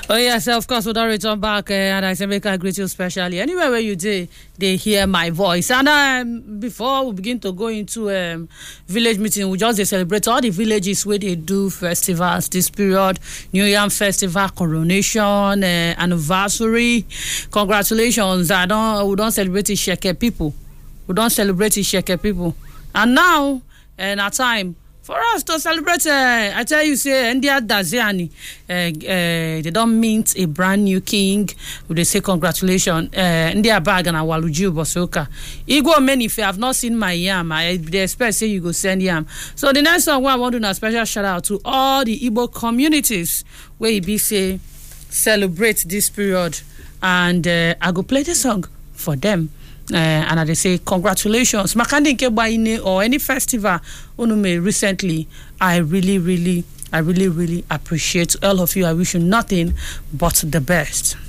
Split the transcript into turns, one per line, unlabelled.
Oh yes, of course, we don't return back, and I say make I greet you specially. Anywhere where you do, they hear my voice. And before we begin to go into village meeting, we just celebrate all the villages where they do festivals this period. New Yam Festival, coronation, anniversary. Congratulations! We don't celebrate Isheke people. We don't celebrate Isheke people. And now, at time. For us to celebrate, I tell you, say, India Daziani, they don't mint a brand new king. They say congratulations. India bag and Awaluju Bosoka. Igbo many, if you have not seen my yam, they expect say you go send yam. So the next song, I want to do a special shout out to all the Igbo communities where you be say celebrate this period, and I go play the song for them. And they say congratulations Makandinke Baine or any festival unume recently. I really appreciate all of you. I wish you nothing but the best.